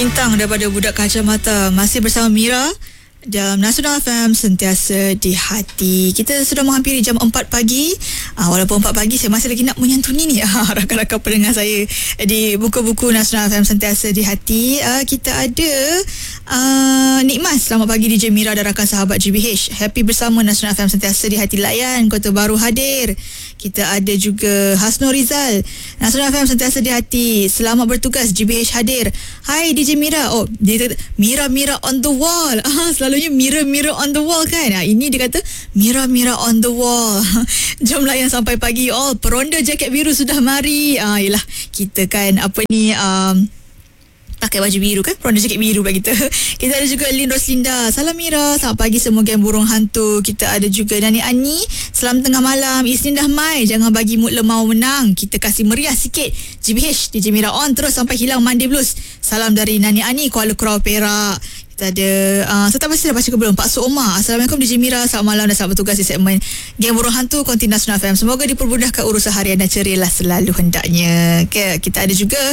Bintang daripada Budak Kacamata. Masih bersama Mira dalam Nasional FM, sentiasa di hati. Kita sudah menghampiri jam 4 pagi. Walaupun 4 pagi, saya masih lagi nak menyantuni ni rakan-rakan pendengar saya di buku-buku Nasional FM, sentiasa di hati. Kita ada Nikmas. Selamat pagi DJ Mira dan rakan sahabat GBH. Happy bersama Nasional FM, sentiasa di hati. Layan Kota Baru hadir. Kita ada juga Hasnul Rizal. Nasional FM, sentiasa di hati. Selamat bertugas, GBH hadir. Hai DJ Mira. Oh, dia kata Mira on the wall. Selalunya Mira on the wall kan. Ini dia kata Mira on the wall. Jom layan sampai pagi. Oh, peronda jaket biru sudah mari. Yelah, kita kan pakai baju biru kan, peronda jaket biru pula kita. Kita ada juga Lin Roslinda. Salam Mira, selamat pagi semua geng burung hantu. Kita ada juga Nani Ani. Salam tengah malam. Isnin dah mai, jangan bagi mood lemah menang. Kita kasih meriah sikit. GBH DJ Mira on terus sampai hilang Monday Blues. Salam dari Nani Ani, Kuala Kurau, Perak. Kita ada saya tak pasti dah baca ke belum, Pak Suoma. Assalamualaikum DJ Mira, selamat malam dan selamat bertugas di segmen Geng Burung Hantu Konti Nasional FM. Semoga dipermudahkan urusan harian dan cerialah selalu hendaknya. Okay, kita ada juga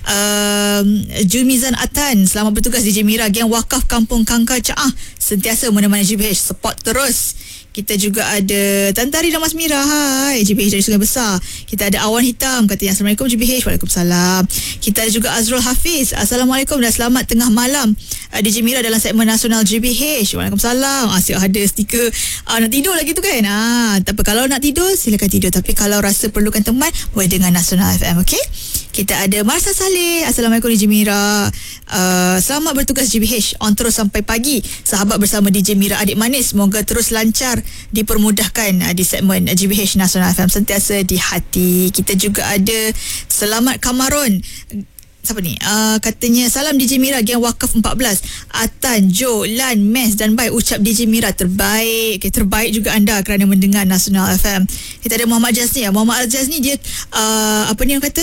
Julmizan Atan. Selamat bertugas DJ Mira, Geng Wakaf Kampung Kangkar Caah, sentiasa menemani GBH, support terus. Kita juga ada Tantari dan Mas Mira. Hai, GBH dari Sungai Besar. Kita ada Awan Hitam, katanya Assalamualaikum GBH. Waalaikumsalam. Kita ada juga Azrul Hafiz. Assalamualaikum dan selamat tengah malam DJ Mira dalam segmen Nasional GBH. Waalaikumsalam. Asyik ada stiker nak tidur lagi tu kan. Tak apa, kalau nak tidur silakan tidur, tapi kalau rasa perlukan teman boleh dengan Nasional FM. Okay. Kita ada Marsa Saleh. Assalamualaikum DJ Mira. Selamat bertugas GBH. On terus sampai pagi. Sahabat bersama DJ Mira adik manis. Semoga terus lancar, dipermudahkan di segmen GBH Nasional FM, sentiasa di hati. Kita juga ada Selamat Kamarun. Siapa ni? Katanya salam DJ Mira, Geng Wakaf 14. Atan, Jo, Lan, Mes dan Bai ucap DJ Mira terbaik. Okay, terbaik juga anda kerana mendengar Nasional FM. Kita ada Muhammad Jazni. Muhammad Jazni dia apa ni orang kata,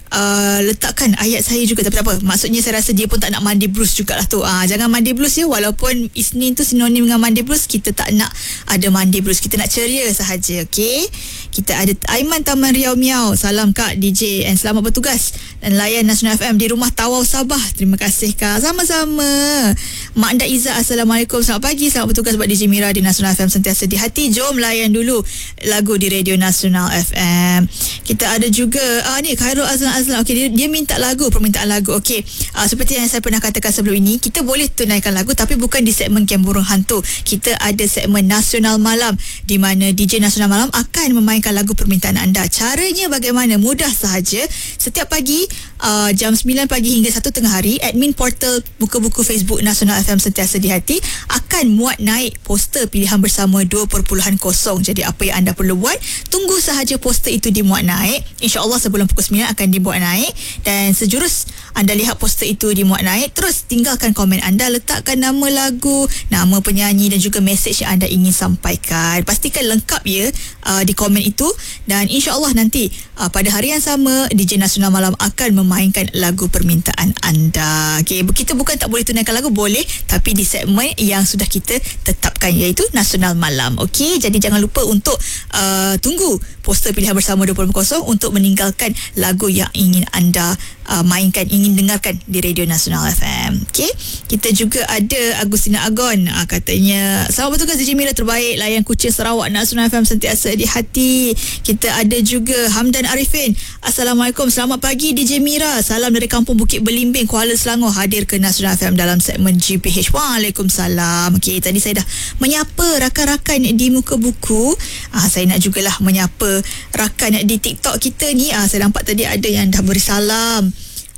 letakkan ayat saya juga, tapi tak apa, maksudnya saya rasa dia pun tak nak mandi blues jugalah tu. Jangan mandi blues ya, walaupun Isnin tu sinonim dengan mandi blues, kita tak nak ada mandi blues, kita nak ceria sahaja. Okey, kita ada Aiman Taman Riau Miau. Salam Kak DJ and selamat bertugas dan layan Nasional FM di rumah Tawau Sabah. Terima kasih Kak. Sama-sama. Mak Anda Izzah. Assalamualaikum, selamat pagi, selamat bertugas buat DJ Mira di Nasional FM, sentiasa di hati. Jom layan dulu lagu di Radio Nasional FM. Kita ada juga ni Khairul Azlan. Okey, dia minta lagu, permintaan lagu. Okey, seperti yang saya pernah katakan sebelum ini, kita boleh tunaikan lagu tapi bukan di segmen Geng Burung Hantu. Kita ada segmen Nasional Malam di mana DJ Nasional Malam akan memainkan lagu permintaan anda. Caranya bagaimana? Mudah sahaja. Setiap pagi jam 9 pagi hingga 1 tengah hari, admin portal buku-buku Facebook Nasional FM sentiasa di hati akan muat naik poster pilihan bersama 2.0. Jadi apa yang anda perlu buat, tunggu sahaja poster itu dimuat naik. InsyaAllah sebelum pukul 9 akan dimuat naik, dan sejurus anda lihat poster itu dimuat naik, terus tinggalkan komen anda, letakkan nama lagu, nama penyanyi dan juga mesej yang anda ingin sampaikan. Pastikan lengkap ya di komen itu, dan insyaAllah nanti pada hari yang sama DJ Nasional Malam akan memainkan lagu permintaan anda. Okay, kita bukan tak boleh tunaikan lagu, boleh, tapi di segmen yang sudah kita tetapkan, iaitu Nasional Malam. Okay, jadi jangan lupa untuk tunggu poster pilihan bersama 2.0 untuk meninggalkan lagu yang ingin anda mainkan, ingin dengarkan di Radio Nasional FM. Okay, kita juga ada Agustina Agon. Katanya selamat bertugas DJ Mira terbaik, layan Kuching Sarawak, Nasional FM sentiasa di hati. Kita ada juga Hamdan Arifin. Assalamualaikum, selamat pagi DJ Mira, salam dari Kampung Bukit Belimbing, Kuala Selangor, hadir ke Nasional FM dalam segmen GBH. Waalaikumsalam. Okay, tadi saya dah menyapa rakan-rakan di muka buku. Saya nak jugalah menyapa rakan di TikTok kita ni. Saya nampak tadi ada yang dah beri salam.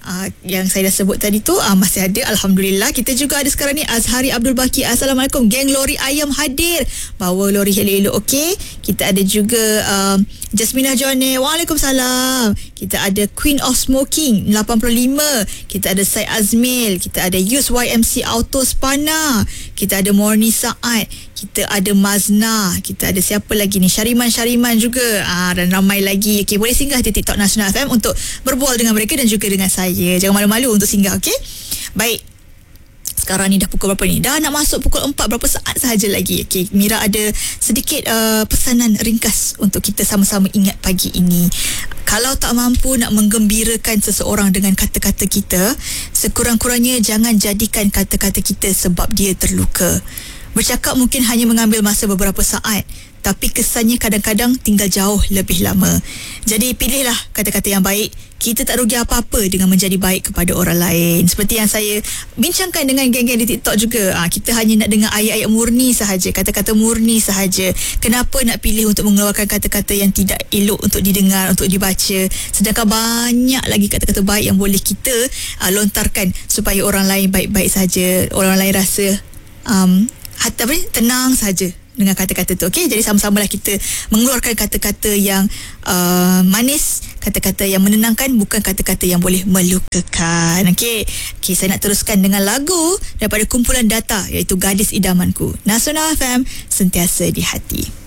Yang saya dah sebut tadi tu masih ada, Alhamdulillah. Kita juga ada sekarang ni Azhari Abdul Baki. Assalamualaikum, Geng Lori Ayam hadir, bawa lori elok-elok. Okey, kita ada juga Jasmina Johnny. Waalaikumsalam. Kita ada Queen of Smoking 85. Kita ada Syed Azmil. Kita ada Yus YMC Auto Spana. Kita ada Morni Saad. Kita ada Mazna. Kita ada siapa lagi ni, Syariman juga, dan ramai lagi. Okey, boleh singgah di TikTok Nasional FM untuk berbual dengan mereka dan juga dengan saya. Jangan malu-malu untuk singgah. Okey, baik. Sekarang ni dah pukul berapa ni? Dah nak masuk pukul 4, berapa saat sahaja lagi. Okay, Mira ada sedikit pesanan ringkas untuk kita sama-sama ingat pagi ini. Kalau tak mampu nak menggembirakan seseorang dengan kata-kata kita, sekurang-kurangnya jangan jadikan kata-kata kita sebab dia terluka. Bercakap mungkin hanya mengambil masa beberapa saat, tapi kesannya kadang-kadang tinggal jauh lebih lama. Jadi pilihlah kata-kata yang baik. Kita tak rugi apa-apa dengan menjadi baik kepada orang lain. Seperti yang saya bincangkan dengan geng-geng di TikTok juga. Kita hanya nak dengar ayat-ayat murni sahaja, kata-kata murni sahaja. Kenapa nak pilih untuk mengeluarkan kata-kata yang tidak elok untuk didengar, untuk dibaca, sedangkan banyak lagi kata-kata baik yang boleh kita lontarkan supaya orang lain baik-baik saja, orang lain rasa tenang saja dengan kata-kata tu. Okey, jadi sama-samalah kita mengeluarkan kata-kata yang manis, kata-kata yang menenangkan, bukan kata-kata yang boleh melukakan. Okey, saya nak teruskan dengan lagu daripada kumpulan Data, iaitu Gadis Idamanku. Nasional FM, sentiasa di hati.